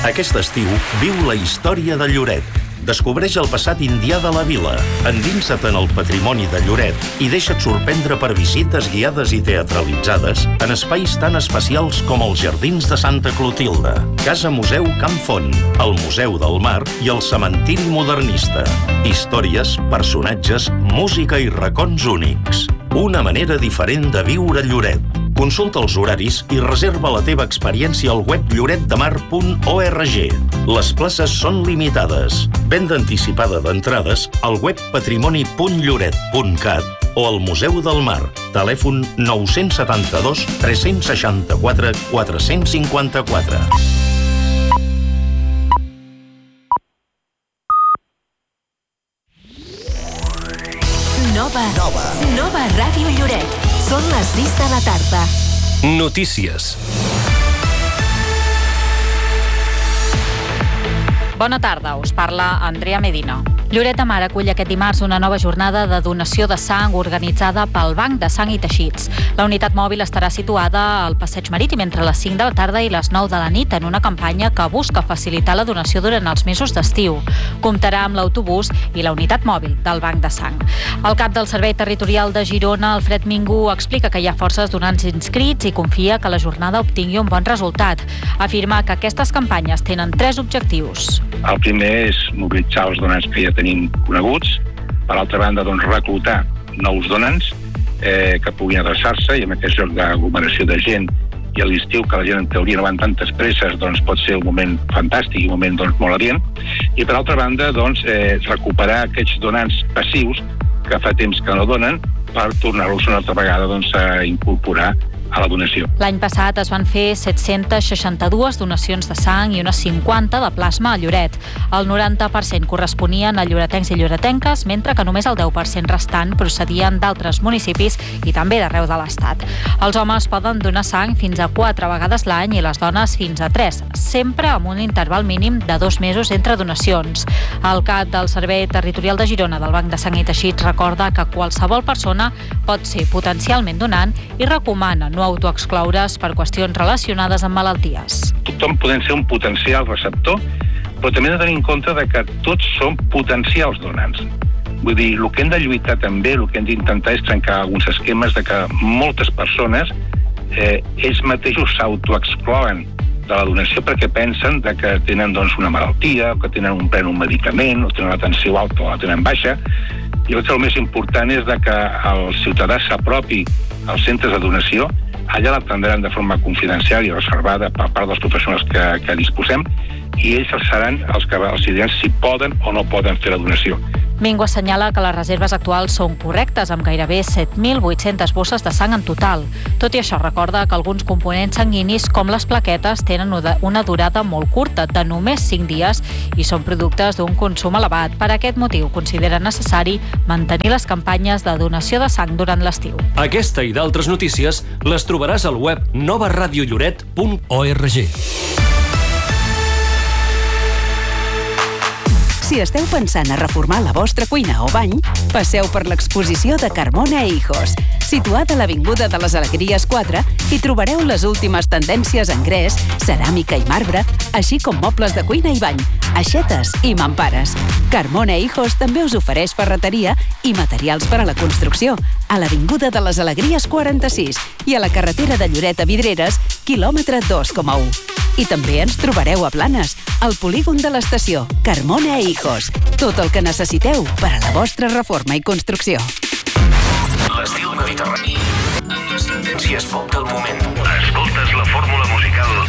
Aquest estiu viu la història de Lloret. Descobreix el passat indià de la vila, endinsa't en el patrimoni de Lloret i deixa't sorprendre per visites guiades i teatralitzades en espais tan especials com els Jardins de Santa Clotilde, Casa Museu Camp Font, el Museu del Mar i el Cementiri Modernista. Històries, personatges, música i racons únics. Una manera diferent de viure Lloret. Consulta els horaris i reserva la teva experiència al web lloretdemar.org. Les places són limitades. Venda anticipada d'entrades al web patrimoni.lloret.cat o al Museu del Mar. Telèfon 972 364 454. Nova Ràdio Lloret. Són les 6 de la tarda. Notícies. Bona tarda, us parla Andrea Medina. Lloret de Mar acull aquest dimarts una nova jornada de donació de sang organitzada pel Banc de Sang i Teixits. La unitat mòbil estarà situada al Passeig Marítim entre les 5 de la tarda i les 9 de la nit en una campanya que busca facilitar la donació durant els mesos d'estiu. Comptarà amb l'autobús i la unitat mòbil del Banc de Sang. El cap del Servei Territorial de Girona, Alfred Mingú, explica que hi ha forces donants inscrits i confia que la jornada obtingui un bon resultat. Afirma que aquestes campanyes tenen 3 objectius. El primer és mobilitzar els donants que ja tenim coneguts. Per altra banda, reclutar nous donants que puguin adreçar-se i en aquest lloc d'aglomeració de gent i a l'estiu, que la gent en teoria no van tantes presses, pot ser un moment fantàstic i un moment molt adient. I per altra banda, recuperar aquests donants passius que fa temps que no donen per tornar-los una altra vegada a incorporar a la donació. L'any passat es van fer 762 donacions de sang i unes 50 de plasma a Lloret. El 90% corresponien a lloretencs i lloretenques, mentre que només el 10% restant procedien d'altres municipis i també d'arreu de l'Estat. Els homes poden donar sang fins a 4 vegades l'any i les dones fins a 3, sempre amb un interval mínim de 2 mesos entre donacions. El cap del Servei Territorial de Girona del Banc de Sang i Teixits recorda que qualsevol persona pot ser potencialment donant i recomana no autoexcloure's per qüestions relacionades amb malalties. Tothom podem ser un potencial receptor, però també hem de tenir en compte que tots som potencials donants. Vull dir, el que hem de lluitar també, el que hem d'intentar és trencar alguns esquemes de que moltes persones ells mateixos s'autoexclouen de la donació perquè pensen que tenen una malaltia, que prenen un medicament, o tenen la tensió alta o la tenen baixa. I el més important és que el ciutadà s'apropi als centres de donació. Allà l'atendran de forma confidencial i reservada per part dels professionals que disposem i ells seran els que els diran si poden o no poden fer la donació. Mingú assenyala que les reserves actuals són correctes, amb gairebé 7.800 bosses de sang en total. Tot i això, recorda que alguns components sanguinis, com les plaquetes, tenen una durada molt curta, de només 5 dies, i són productes d'un consum elevat. Per aquest motiu, considera necessari mantenir les campanyes de donació de sang durant l'estiu. Aquesta i d'altres notícies les trobaràs al web novaradiolloret.org. Si esteu pensant a reformar la vostra cuina o bany, passeu per l'exposició de Carmona Hijos. Situada a l'Avinguda de les Alegries 4, hi trobareu les últimes tendències en gres, ceràmica i marbre, així com mobles de cuina i bany, aixetes i mampares. Carmona Hijos també us ofereix ferreteria i materials per a la construcció, a l'Avinguda de les Alegries 46 i a la carretera de Lloret a Vidreres, quilòmetre 2,1. I també ens trobareu a Blanes, al polígon de l'estació. Carmona Hijos. Tot el que necessiteu per a la vostra reforma i construcció. L'estil mediterrani amb les tendències pop del moment. Escoltes la fórmula musical